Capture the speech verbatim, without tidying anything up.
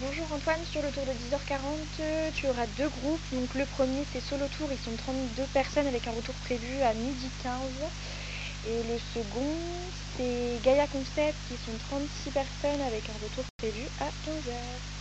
Bonjour Antoine, sur le tour de dix heures quarante, tu auras deux groupes. Donc le premier c'est Solo Tour, ils sont trente-deux personnes avec un retour prévu à midi quinze. Et le second c'est Gaia Concept, qui sont trente-six personnes avec un retour prévu à quinze heures.